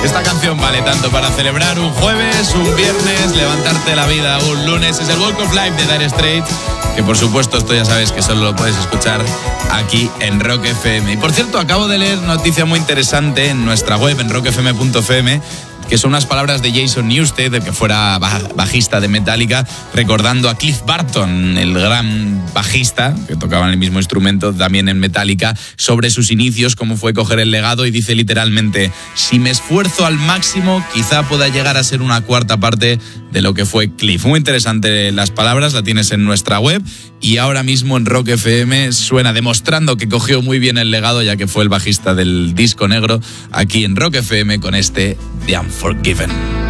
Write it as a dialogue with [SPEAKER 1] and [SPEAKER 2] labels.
[SPEAKER 1] Esta canción vale tanto para celebrar un jueves, un viernes, levantarte la vida un lunes. Es el Walk of Life de Dire Straits, que por supuesto esto ya sabes que solo lo puedes escuchar aquí en Rock FM. Y por cierto, acabo de leer noticia muy interesante en nuestra web, en rockfm.fm, que son unas palabras de Jason Newsted, el que fuera bajista de Metallica, recordando a Cliff Burton, el gran bajista, que tocaba el mismo instrumento también en Metallica, sobre sus inicios, cómo fue coger el legado, y dice literalmente: si me esfuerzo al máximo, quizá pueda llegar a ser una cuarta parte de lo que fue Cliff. Muy interesante las palabras, la tienes en nuestra web, y ahora mismo en Rock FM suena, demostrando que cogió muy bien el legado, ya que fue el bajista del disco negro, aquí en Rock FM con este The Unforgiven.